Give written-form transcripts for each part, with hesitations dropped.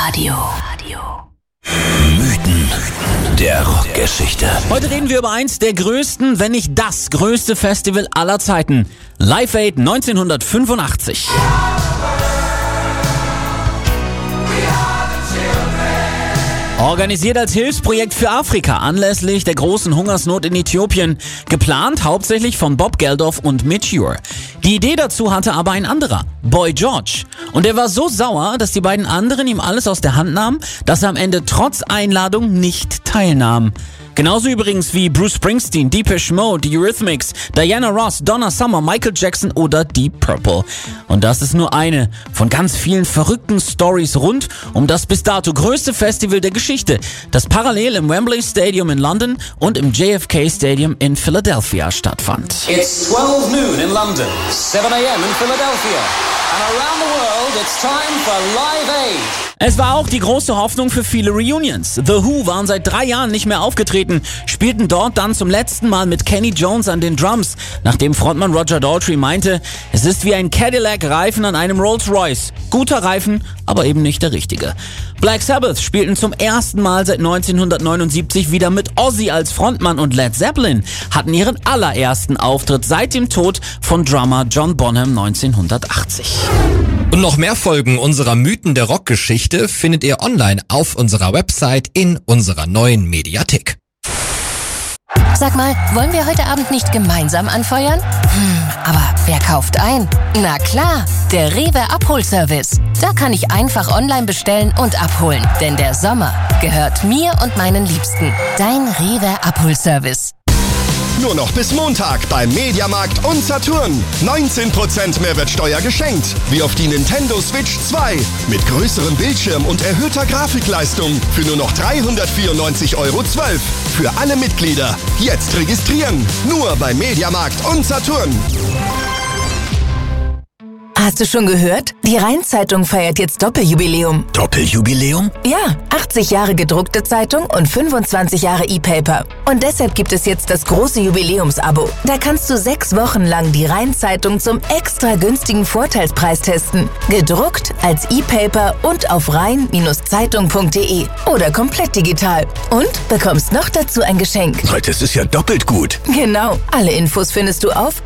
Mythen der Rockgeschichte. Heute reden wir über eins der größten, wenn nicht das größte Festival aller Zeiten. Live Aid 1985. Organisiert als Hilfsprojekt für Afrika anlässlich der großen Hungersnot in Äthiopien. Geplant hauptsächlich von Bob Geldof und Mitch Ure. Die Idee dazu hatte aber ein anderer, Boy George. Und er war so sauer, dass die beiden anderen ihm alles aus der Hand nahmen, dass er am Ende trotz Einladung nicht teilnahm. Genauso übrigens wie Bruce Springsteen, Depeche Mode, die Eurythmics, Diana Ross, Donna Summer, Michael Jackson oder Deep Purple. Und das ist nur eine von ganz vielen verrückten Stories rund um das bis dato größte Festival der Geschichte, das parallel im Wembley Stadium in London und im JFK Stadium in Philadelphia stattfand. It's 12 noon in London, 7 a.m. in Philadelphia. And around the world, it's time for Live Aid. Es war auch die große Hoffnung für viele Reunions. The Who waren seit 3 Jahren nicht mehr aufgetreten, spielten dort dann zum letzten Mal mit Kenny Jones an den Drums, nachdem Frontmann Roger Daltrey meinte, es ist wie ein Cadillac-Reifen an einem Rolls-Royce. Guter Reifen, aber eben nicht der richtige. Black Sabbath spielten zum ersten Mal seit 1979 wieder mit Ozzy als Frontmann und Led Zeppelin hatten ihren allerersten Auftritt seit dem Tod von Drummer John Bonham 1980. Und noch mehr Folgen unserer Mythen der Rockgeschichte findet ihr online auf unserer Website in unserer neuen Mediathek. Sag mal, wollen wir heute Abend nicht gemeinsam anfeuern? Aber wer kauft ein? Na klar, der Rewe Abholservice. Da kann ich einfach online bestellen und abholen. Denn der Sommer gehört mir und meinen Liebsten. Dein Rewe Abholservice. Nur noch bis Montag beim Mediamarkt und Saturn. 19% Mehrwertsteuer geschenkt. Wie auf die Nintendo Switch 2. Mit größerem Bildschirm und erhöhter Grafikleistung. Für nur noch 394,12 € Für alle Mitglieder. Jetzt registrieren. Nur beim Mediamarkt und Saturn. Hast du schon gehört? Die Rhein-Zeitung feiert jetzt Doppeljubiläum. Doppeljubiläum? Ja, 80 Jahre gedruckte Zeitung und 25 Jahre E-Paper. Und deshalb gibt es jetzt das große Jubiläumsabo. Da kannst du 6 Wochen lang die Rhein-Zeitung zum extra günstigen Vorteilspreis testen. Gedruckt, als E-Paper und auf rhein-zeitung.de oder komplett digital. Und bekommst noch dazu ein Geschenk. Das ist ja doppelt gut. Genau, alle Infos findest du auf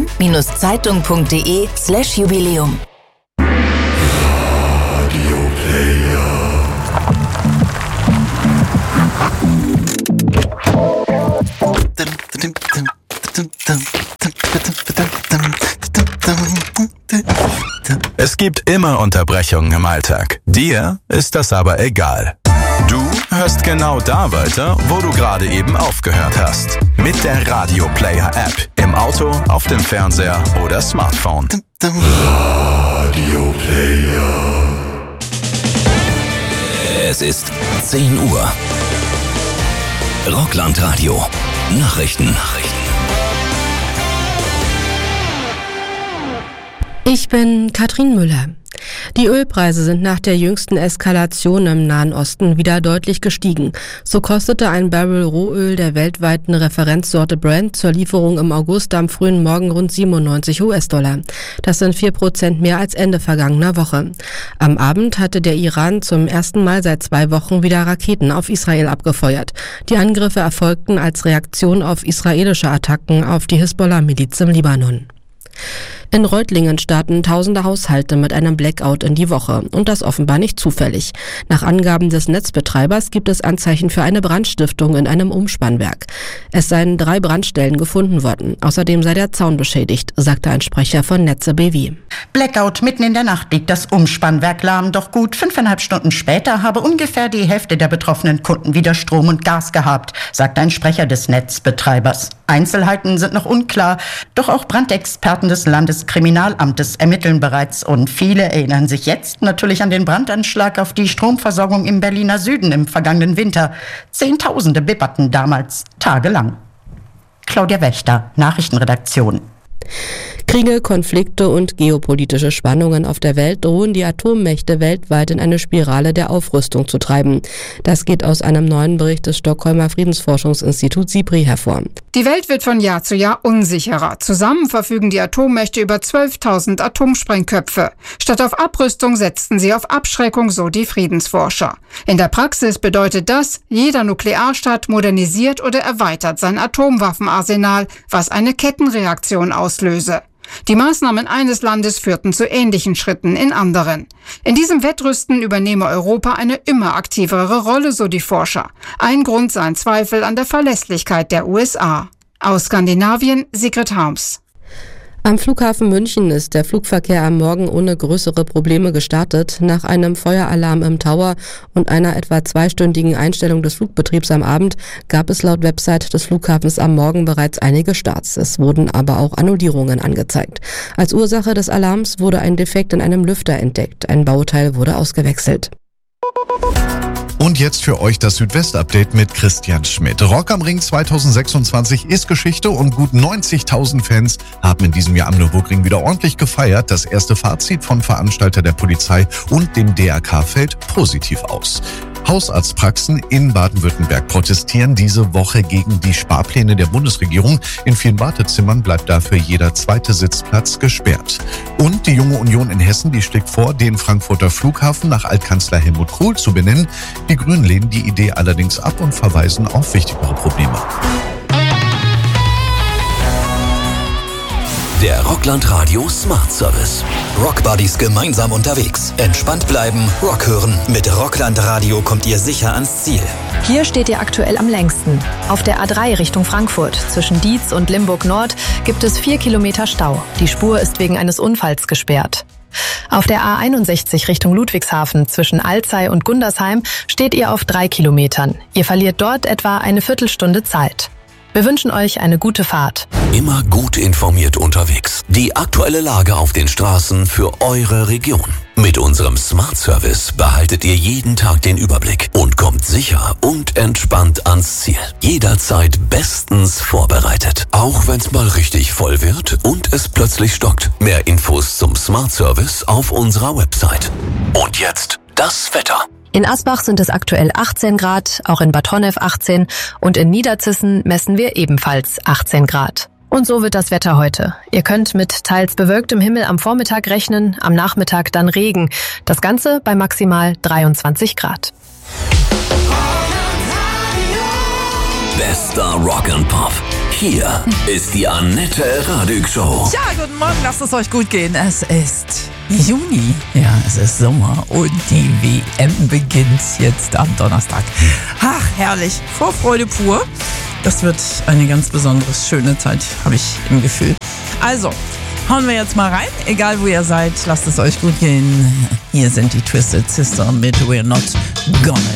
rhein-zeitung.de/Jubiläum. Es gibt immer Unterbrechungen im Alltag. Dir ist das aber egal. Du hörst genau da weiter, wo du gerade eben aufgehört hast. Mit der Radio Player App. Im Auto, auf dem Fernseher oder Smartphone. Radio Player. Es ist 10 Uhr. Rockland-Radio. Nachrichten. Ich bin Katrin Müller. Die Ölpreise sind nach der jüngsten Eskalation im Nahen Osten wieder deutlich gestiegen. So kostete ein Barrel Rohöl der weltweiten Referenzsorte Brent zur Lieferung im August am frühen Morgen rund $97. Das sind 4% mehr als Ende vergangener Woche. Am Abend hatte der Iran zum ersten Mal seit 2 Wochen wieder Raketen auf Israel abgefeuert. Die Angriffe erfolgten als Reaktion auf israelische Attacken auf die Hisbollah-Miliz im Libanon. In Reutlingen starten tausende Haushalte mit einem Blackout in die Woche. Und das offenbar nicht zufällig. Nach Angaben des Netzbetreibers gibt es Anzeichen für eine Brandstiftung in einem Umspannwerk. Es seien 3 Brandstellen gefunden worden. Außerdem sei der Zaun beschädigt, sagte ein Sprecher von Netze BW. Blackout, mitten in der Nacht liegt das Umspannwerk lahm. Doch gut 5,5 Stunden später habe ungefähr die Hälfte der betroffenen Kunden wieder Strom und Gas gehabt, sagt ein Sprecher des Netzbetreibers. Einzelheiten sind noch unklar, doch auch Brandexperten des Landeskriminalamtes ermitteln bereits und viele erinnern sich jetzt natürlich an den Brandanschlag auf die Stromversorgung im Berliner Süden im vergangenen Winter. Zehntausende bibberten damals tagelang. Claudia Wächter, Nachrichtenredaktion. Kriege, Konflikte und geopolitische Spannungen auf der Welt drohen die Atommächte weltweit in eine Spirale der Aufrüstung zu treiben. Das geht aus einem neuen Bericht des Stockholmer Friedensforschungsinstituts SIPRI hervor. Die Welt wird von Jahr zu Jahr unsicherer. Zusammen verfügen die Atommächte über 12.000 Atomsprengköpfe. Statt auf Abrüstung setzten sie auf Abschreckung, so die Friedensforscher. In der Praxis bedeutet das, jeder Nuklearstaat modernisiert oder erweitert sein Atomwaffenarsenal, was eine Kettenreaktion auslöse. Die Maßnahmen eines Landes führten zu ähnlichen Schritten in anderen. In diesem Wettrüsten übernehme Europa eine immer aktivere Rolle, so die Forscher. Ein Grund seien Zweifel an der Verlässlichkeit der USA. Aus Skandinavien, Sigrid Harms. Am Flughafen München ist der Flugverkehr am Morgen ohne größere Probleme gestartet. Nach einem Feueralarm im Tower und einer etwa 2-stündigen Einstellung des Flugbetriebs am Abend gab es laut Website des Flughafens am Morgen bereits einige Starts. Es wurden aber auch Annullierungen angezeigt. Als Ursache des Alarms wurde ein Defekt in einem Lüfter entdeckt. Ein Bauteil wurde ausgewechselt. Und jetzt für euch das Südwest-Update mit Christian Schmidt. Rock am Ring 2026 ist Geschichte und gut 90.000 Fans haben in diesem Jahr am Nürburgring wieder ordentlich gefeiert. Das erste Fazit von Veranstalter der Polizei und dem DRK fällt positiv aus. Hausarztpraxen in Baden-Württemberg protestieren diese Woche gegen die Sparpläne der Bundesregierung. In vielen Wartezimmern bleibt dafür jeder zweite Sitzplatz gesperrt. Und die Junge Union in Hessen, die schlägt vor, den Frankfurter Flughafen nach Altkanzler Helmut Kohl zu benennen. Die Grünen lehnen die Idee allerdings ab und verweisen auf wichtigere Probleme. Der Rockland Radio Smart Service. Rockbuddies gemeinsam unterwegs. Entspannt bleiben, Rock hören. Mit Rockland Radio kommt ihr sicher ans Ziel. Hier steht ihr aktuell am längsten. Auf der A3 Richtung Frankfurt. Zwischen Dietz und Limburg Nord gibt es 4 Kilometer Stau. Die Spur ist wegen eines Unfalls gesperrt. Auf der A61 Richtung Ludwigshafen zwischen Alzey und Gundersheim steht ihr auf 3 Kilometern. Ihr verliert dort etwa eine Viertelstunde Zeit. Wir wünschen euch eine gute Fahrt. Immer gut informiert unterwegs. Die aktuelle Lage auf den Straßen für eure Region. Mit unserem Smart Service behaltet ihr jeden Tag den Überblick und kommt sicher und entspannt ans Ziel. Jederzeit bestens vorbereitet. Auch wenn es mal richtig voll wird und es plötzlich stockt. Mehr Infos zum Smart Service auf unserer Website. Und jetzt das Wetter. In Asbach sind es aktuell 18 Grad, auch in Bad Honnef 18 und in Niederzissen messen wir ebenfalls 18 Grad. Und so wird das Wetter heute. Ihr könnt mit teils bewölktem Himmel am Vormittag rechnen, am Nachmittag dann Regen. Das Ganze bei maximal 23 Grad. Bester Rock and Pop. Hier ist die Annette Radig Show. Ja, guten Morgen, lasst es euch gut gehen. Es ist Juni, ja, es ist Sommer und die WM beginnt jetzt am Donnerstag. Ach, herrlich, Vorfreude pur. Das wird eine ganz besondere, schöne Zeit, habe ich im Gefühl. Also, hauen wir jetzt mal rein, egal wo ihr seid, lasst es euch gut gehen. Hier sind die Twisted Sister mit We're Not Gonna